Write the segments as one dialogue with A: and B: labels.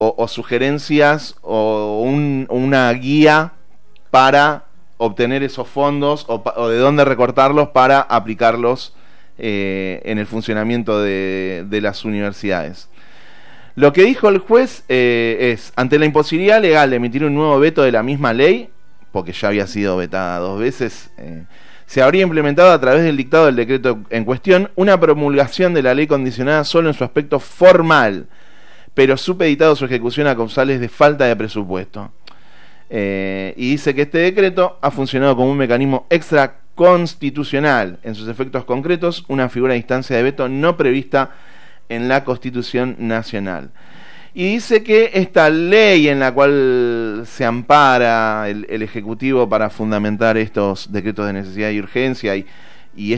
A: o sugerencias o una guía para obtener esos fondos o de dónde recortarlos para aplicarlos en el funcionamiento de las universidades. Lo que dijo el juez es, ante la imposibilidad legal de emitir un nuevo veto de la misma ley, porque ya había sido vetada 2 veces, se habría implementado a través del dictado del decreto en cuestión una promulgación de la ley condicionada solo en su aspecto formal, pero supeditado su ejecución a causales de falta de presupuesto. Y dice que este decreto ha funcionado como un mecanismo extraconstitucional en sus efectos concretos, una figura de instancia de veto no prevista en la Constitución Nacional. Y dice que esta ley en la cual se ampara el Ejecutivo para fundamentar estos decretos de necesidad y urgencia y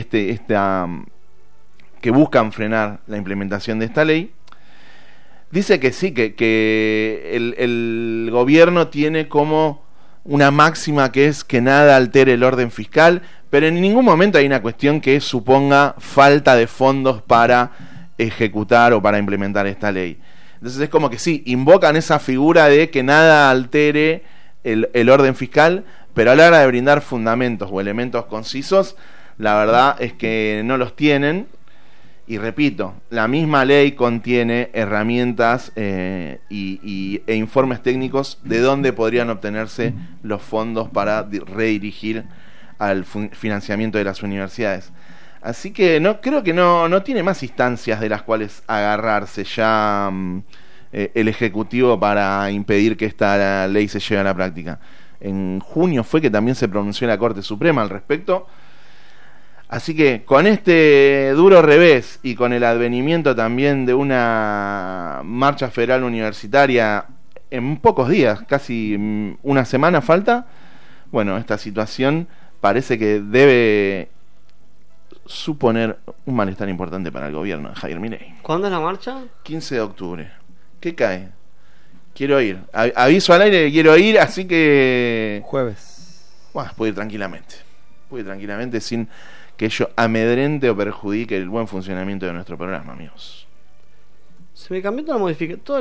A: que buscan frenar la implementación de esta ley, dice que sí, que el gobierno tiene como una máxima que es que nada altere el orden fiscal, pero en ningún momento hay una cuestión que suponga falta de fondos para ejecutar o para implementar esta ley. Entonces es como que sí, invocan esa figura de que nada altere el orden fiscal, pero a la hora de brindar fundamentos o elementos concisos, la verdad es que no los tienen. Y repito, la misma ley contiene herramientas e informes técnicos de dónde podrían obtenerse los fondos para redirigir al financiamiento de las universidades. Así que creo que no tiene más instancias de las cuales agarrarse ya el Ejecutivo para impedir que esta ley se lleve a la práctica. En junio fue que también se pronunció la Corte Suprema al respecto. Así que con este duro revés y con el advenimiento también de una marcha federal universitaria en pocos días, casi una semana falta, bueno, esta situación parece que debe suponer un malestar importante para el gobierno de Javier Milei.
B: ¿Cuándo es la marcha?
A: 15 de octubre. ¿Qué cae? Quiero ir. Aviso al aire que quiero ir, así que...
C: Jueves.
A: Bueno, puedo ir tranquilamente. Sin que ello amedrente o perjudique el buen funcionamiento de nuestro programa, amigos.
B: Se me cambió toda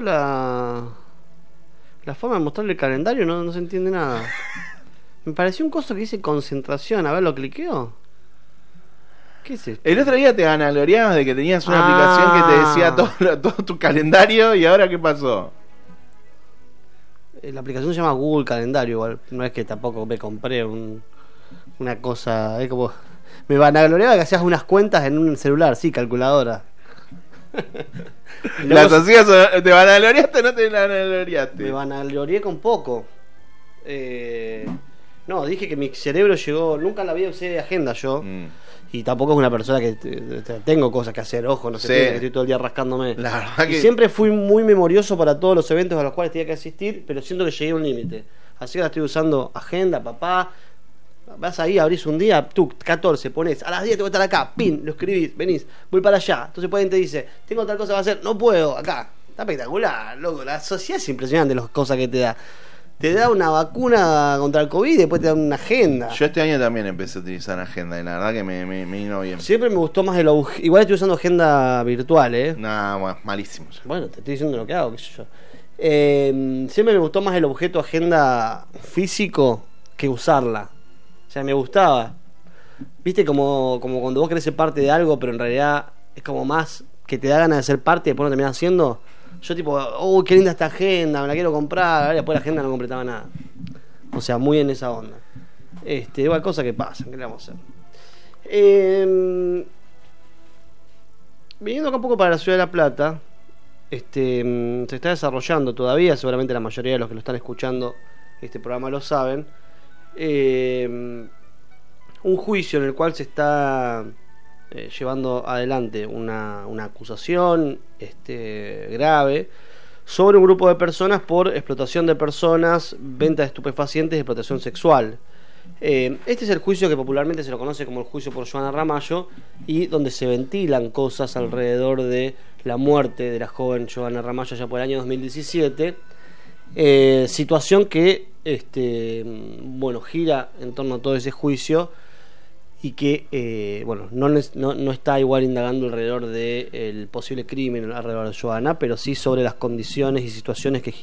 B: la forma de mostrarle el calendario, no se entiende nada. Me pareció un coso que dice concentración, a ver, ¿lo cliqueo? ¿Qué es esto?
A: El otro día te vanagloriabas de que tenías una aplicación que te decía todo tu calendario, y ahora ¿qué pasó?
B: La aplicación se llama Google Calendario, igual. No es que tampoco me compré una cosa, es como... Me vanagloriaba que hacías unas cuentas en un celular, sí, calculadora.
A: ¿Las hacías? ¿Te vanagloriaste o no te vanagloriaste?
B: Me vanaglorié con poco. No, dije que mi cerebro llegó... Nunca en la vida usé agenda yo. Y tampoco es una persona que... tengo cosas que hacer, ojo, no sé, que estoy todo el día rascándome.
A: La verdad que...
B: Y siempre fui muy memorioso para todos los eventos a los cuales tenía que asistir, pero siento que llegué a un límite. Así que ahora estoy usando agenda, papá... Vas ahí, abrís un día, tú, 14, pones, a las 10 tengo que estar acá, pin, lo escribís, venís, voy para allá. Entonces alguien te dice, tengo tal cosa que hacer, no puedo, acá. Está espectacular, loco, la sociedad es impresionante las cosas que te da. Te da una vacuna contra el COVID y después te da una agenda.
A: Yo este año también empecé a utilizar agenda y la verdad que me vino bien.
B: Siempre me gustó más igual estoy usando agenda virtual,
A: Nah, bueno, malísimo.
B: Bueno, te estoy diciendo lo que hago, qué sé yo. Siempre me gustó más el objeto agenda físico que usarla. O sea, me gustaba. Viste como cuando vos querés ser parte de algo, pero en realidad es como más que te da ganas de ser parte y después no terminás haciendo. Yo tipo, qué linda esta agenda, me la quiero comprar. Y después la agenda no completaba nada. O sea, muy en esa onda. Igual cosas que pasan, ¿qué le vamos a hacer? Viniendo acá un poco para la ciudad de La Plata, se está desarrollando todavía, seguramente la mayoría de los que lo están escuchando este programa lo saben, un juicio en el cual se está llevando adelante una acusación grave sobre un grupo de personas por explotación de personas, venta de estupefacientes y explotación sexual. Este es el juicio que popularmente se lo conoce como el juicio por Johanna Ramallo, y donde se ventilan cosas alrededor de la muerte de la joven Johanna Ramallo ya por el año 2017, situación que gira en torno a todo ese juicio y que bueno, no está igual indagando alrededor del posible crimen alrededor de Joana, pero sí sobre las condiciones y situaciones que